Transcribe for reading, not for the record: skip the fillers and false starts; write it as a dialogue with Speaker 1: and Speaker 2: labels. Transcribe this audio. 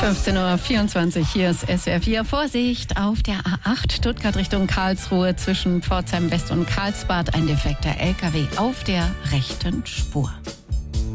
Speaker 1: 15:24 Uhr, hier ist SWR 4. Vorsicht auf der A8 Stuttgart Richtung Karlsruhe zwischen Pforzheim West und Karlsbad. Ein defekter LKW auf der rechten Spur.